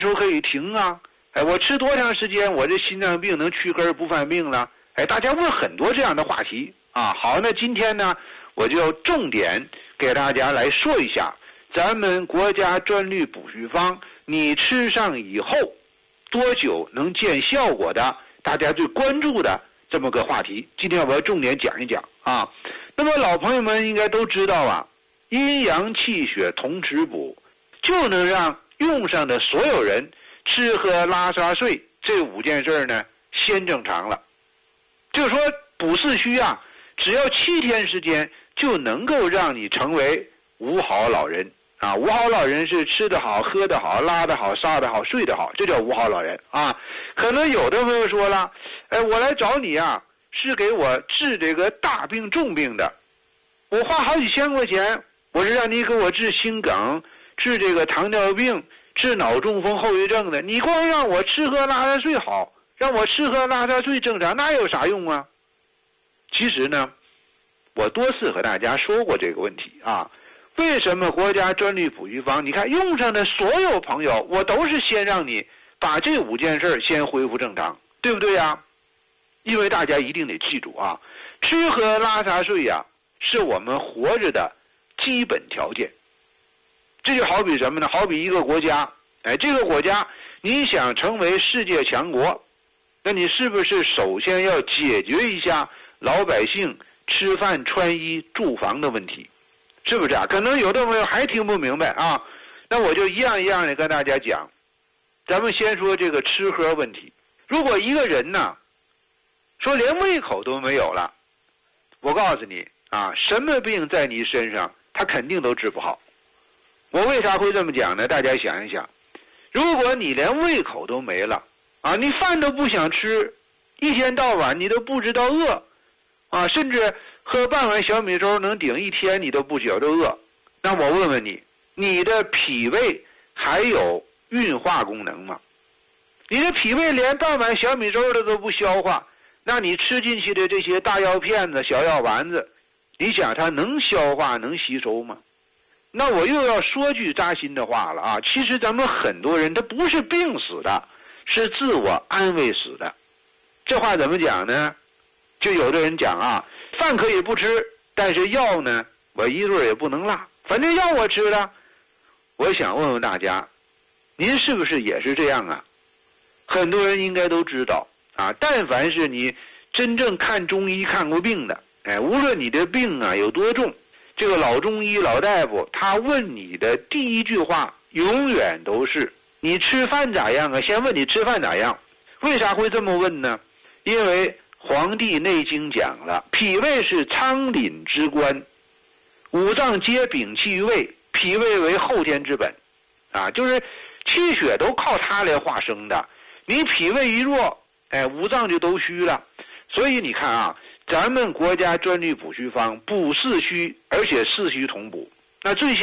时候可以停啊？我吃多长时间我这心脏病能去根不犯病了？大家问很多这样的话题啊。好，那今天呢，我就重点给大家来说一下咱们国家专利补虚方，你吃上以后多久能见效果的，大家最关注的这么个话题。今天我要重点讲一讲啊。那么老朋友们应该都知道啊，阴阳气血同时补，就能让用上的所有人吃喝拉撒睡这5件事呢先正常了。就是说补四虚啊，只要7天时间就能够让你成为五好老人啊。五好老人是吃得好、喝得好、拉得好、撒得好、睡得好，这叫五好老人啊。可能有的朋友说了，我来找你啊，是给我治这个大病重病的，我花好几千块钱，我是让你给我治心梗、治这个糖尿病、治脑中风后遗症的，你光让我吃喝拉撒睡好，让我吃喝拉撒睡正常，那有啥用啊？其实呢，我多次和大家说过这个问题啊。为什么国家专利补虚方，你看用上的所有朋友，我都是先让你把这5件事先恢复正常，对不对呀？因为大家一定得记住啊，吃喝拉撒睡呀，是我们活着的基本条件。这就好比什么呢？好比一个国家，这个国家你想成为世界强国，那你是不是首先要解决一下老百姓吃饭穿衣住房的问题？是不是啊？可能有的朋友还听不明白啊，那我就一样一样的跟大家讲。咱们先说这个吃喝问题。如果一个人呢，说连胃口都没有了，我告诉你啊，什么病在你身上他肯定都治不好。我为啥会这么讲呢？大家想一想，如果你连胃口都没了啊，你饭都不想吃，一天到晚你都不知道饿啊，甚至喝半碗小米粥能顶1天，你都不觉得饿。那我问问你，你的脾胃还有运化功能吗？你的脾胃连半碗小米粥的都不消化，那你吃进去的这些大药片子、小药丸子，你想它能消化能吸收吗？那我又要说句扎心的话了啊，其实咱们很多人他不是病死的，是自我安慰死的。这话怎么讲呢？就有的人讲啊，饭可以不吃，但是药呢，我一顿也不能落，反正药我吃了。我想问问大家，您是不是也是这样啊？很多人应该都知道啊，但凡是你真正看中医看过病的，无论你的病啊有多重，这个老中医老大夫他问你的第一句话永远都是你吃饭咋样啊？先问你吃饭咋样。为啥会这么问呢？因为《黄帝内经》讲了，脾胃是仓廪之官，5脏皆禀气于胃，脾胃为后天之本啊，就是气血都靠它来化生的。你脾胃一弱，5脏就都虚了。所以你看啊，咱们国家专利补虚方补四虚，而且四虚同补。那最